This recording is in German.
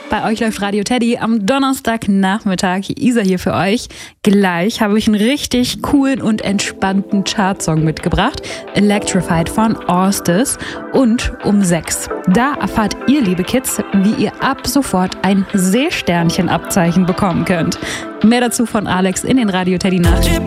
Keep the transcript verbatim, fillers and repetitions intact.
Bei euch läuft Radio Teddy am Donnerstagnachmittag. Isa hier für euch. Gleich habe ich einen richtig coolen und entspannten Chartsong mitgebracht. Electrified von Orstes. Und um sechs. Da erfahrt ihr, liebe Kids, wie ihr ab sofort ein Seesternchen-Abzeichen bekommen könnt. Mehr dazu von Alex in den Radio Teddy Nachrichten.